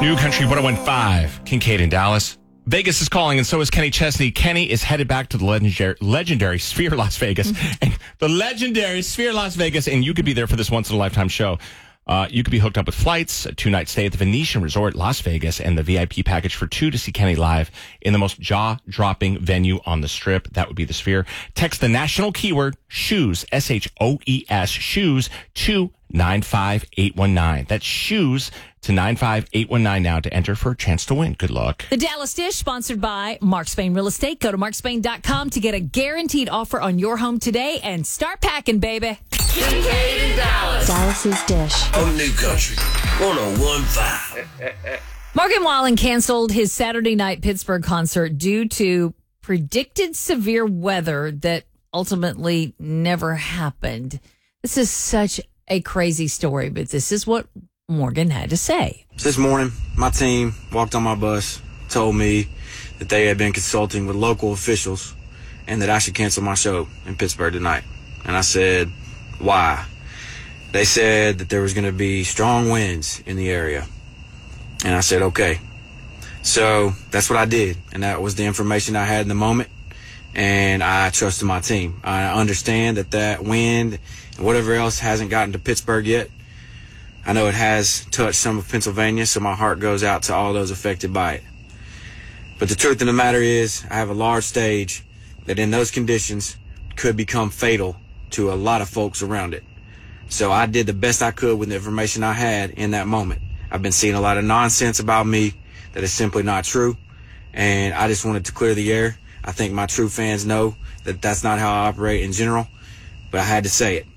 New Country 101.5, Kincaid in Dallas. Vegas is calling, and so is Kenny Chesney. Kenny is headed back to the legendary Sphere Las Vegas. And the legendary Sphere Las Vegas, and you could be there for this once-in-a-lifetime show. You could be hooked up with flights, a 2-night stay at the Venetian Resort, Las Vegas, and the VIP package for 2 to see Kenny live in the most jaw-dropping venue on the Strip. That would be the Sphere. Text the national keyword SHOES, SHOES, SHOES, to 95819. That's SHOES to 95819 now to enter for a chance to win. Good luck. The Dallas Dish, sponsored by Mark Spain Real Estate. Go to markspain.com to get a guaranteed offer on your home today and start packing, baby. Kincaid in Dallas. Dallas's Dish. On New Country 101.5. Morgan Wallen canceled his Saturday night Pittsburgh concert due to predicted severe weather that ultimately never happened. This is such a crazy story, but this is what Morgan had to say. This morning, my team walked on my bus, told me that they had been consulting with local officials and that I should cancel my show in Pittsburgh tonight. And I said, why? They said that there was going to be strong winds in the area. And I said, okay. So that's what I did. And that was the information I had in the moment. And I trusted my team. I understand that wind and whatever else hasn't gotten to Pittsburgh yet. I know it has touched some of Pennsylvania, so my heart goes out to all those affected by it. But the truth of the matter is, I have a large stage that in those conditions could become fatal to a lot of folks around it. So I did the best I could with the information I had in that moment. I've been seeing a lot of nonsense about me that is simply not true, and I just wanted to clear the air. I think my true fans know that that's not how I operate in general, but I had to say it.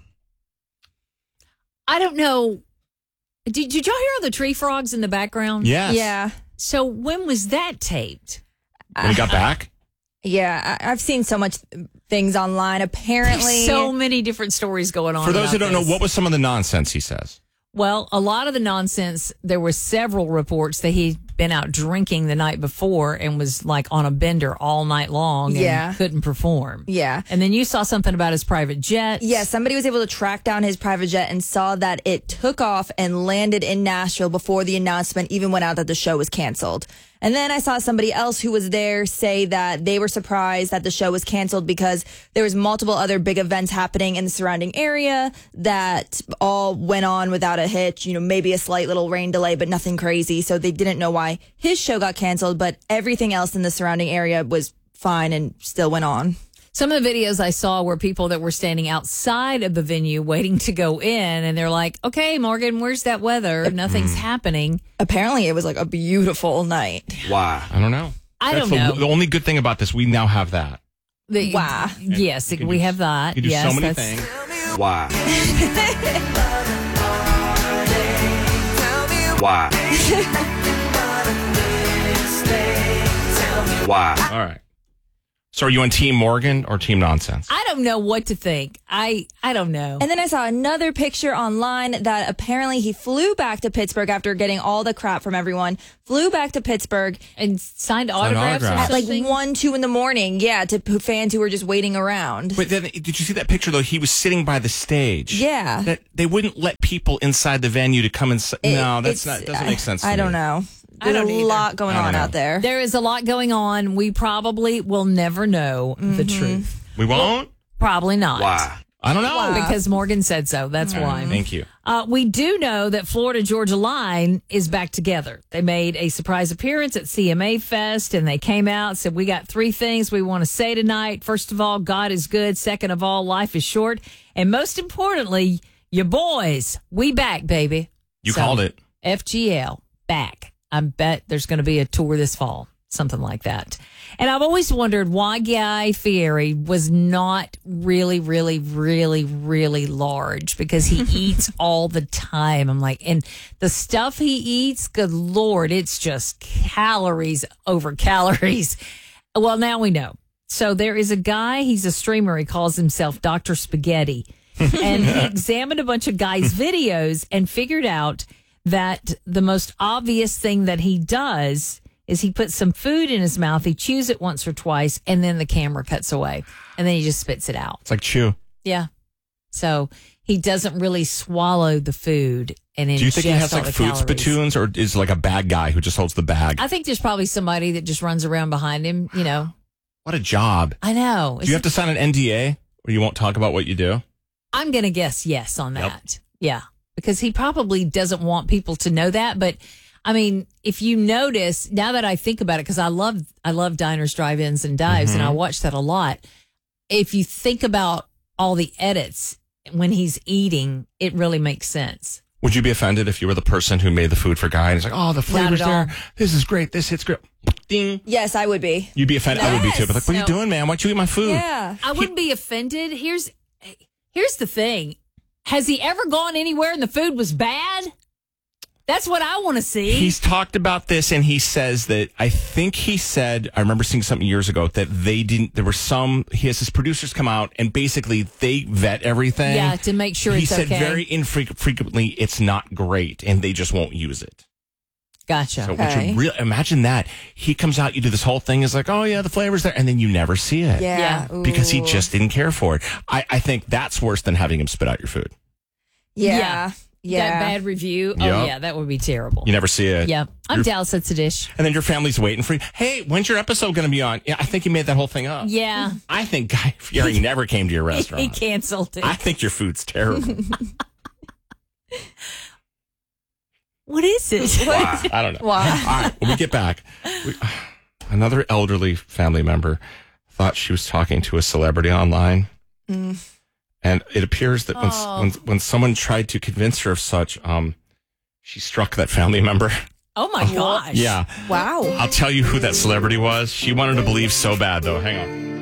I don't know. Did y'all hear all the tree frogs in the background? Yes. Yeah. So when was that taped? When he got back? Yeah, I've seen so much things online. Apparently, There's so many different stories going on. For those who about don't know, this. what was some of the nonsense he says? Well, a lot of the nonsense, there were several reports that he'd been out drinking the night before and was like on a bender all night long and Yeah. couldn't perform. Yeah. And then you saw something about his private jet. Yeah, somebody was able to track down his private jet and saw that it took off and landed in Nashville before the announcement even went out that the show was canceled. And then I saw somebody else who was there say that they were surprised that the show was canceled because there was multiple other big events happening in the surrounding area that all went on without a hitch, maybe a slight little rain delay, but nothing crazy. So they didn't know why his show got canceled, but everything else in the surrounding area was fine and still went on. Some of the videos I saw were people that were standing outside of the venue waiting to go in, and they're like, okay, Morgan, where's that weather? Nothing's happening. Apparently, it was like a beautiful night. Why? I don't know. I That's don't know. The only good thing about this, we now have that. Wow. Yes, You can we do- have that. You do Yes, so many that's- things. Why? Why? Why? All right. So are you on Team Morgan or Team Nonsense? I don't know what to think. I don't know. And then I saw another picture online that apparently he flew back to Pittsburgh after getting all the crap from everyone, flew back to Pittsburgh And signed autographs or autographs. at like something? 1, 2 in the morning. Yeah, to fans who were just waiting around. But then, did you see that picture, though? He was sitting by the stage. Yeah. That they wouldn't let people inside the venue to come inside. No, that's not. Doesn't make sense to I don't me. know. I There's don't a either. lot going I don't on know. out there. There is a lot going on. We probably will never know the truth. We won't? Probably not. Why? I don't know. Because Morgan said so. That's why. Thank you. We do know that Florida Georgia Line is back together. They made a surprise appearance at CMA Fest, and they came out and said, we got 3 things we want to say tonight. First of all, God is good. Second of all, life is short. And most importantly, your boys, we back, baby. You called it. FGL, back. I bet there's going to be a tour this fall, something like that. And I've always wondered why Guy Fieri was not really, really, really, really large, because he eats all the time. I'm like, and the stuff he eats, good Lord, it's just calories over calories. Well, now we know. So there is a guy, he's a streamer, he calls himself Dr. Spaghetti. And he examined a bunch of guys' videos and figured out that the most obvious thing that he does is he puts some food in his mouth, he chews it once or twice, and then the camera cuts away. And then he just spits it out. It's like chew. Yeah. So he doesn't really swallow the food. and ingest Do you think he has all like the food calories. spittoons, or is like a bad guy who just holds the bag? I think there's probably somebody that just runs around behind him. You know, What a job. I know. Do you have to sign an NDA where you won't talk about what you do? I'm going to guess yes on Yep. that. Yeah, because he probably doesn't want people to know that. But I mean, if you notice, now that I think about it, because I love diners, drive-ins, and dives, and I watch that a lot. If you think about all the edits when he's eating, it really makes sense. Would you be offended if you were the person who made the food for Guy and he's like, oh, the flavor's at all. there. This is great. This hits great. Ding. Yes, I would be. You'd be offended. I would be too. Yes. But like, what are you No. doing, man? Why'd you eat my food? Yeah. I wouldn't be offended. Here's the thing. Has he ever gone anywhere and the food was bad? That's what I want to see. He's talked about this, and he says that I think he said, I remember seeing something years ago that there were he has his producers come out and basically they vet everything. Yeah, to make sure he it's said okay. very infrequently it's not great and they just won't use it. Gotcha. So Okay. would you imagine that? He comes out, you do this whole thing, is like, oh yeah, the flavor's there, and then you never see it. Yeah. Because he Ooh. just didn't care for it. I think that's worse than having him spit out your food. Yeah. Yeah. That bad review. Yep. Oh, yeah, that would be terrible. You never see it. Yeah. I'm Dallas. That's a dish. And then your family's waiting for you. Hey, when's your episode going to be on? Yeah, I think he made that whole thing up. Yeah. I think Guy Fieri never came to your He restaurant. canceled it. I think your food's terrible. What is it? Why? I don't know. Why? All right, when we get back, another elderly family member thought she was talking to a celebrity online. And it appears that when someone tried to convince her of such, she struck that family member. Oh, my gosh. Yeah. Wow. I'll tell you who that celebrity was. She wanted to believe so bad, though. Hang on.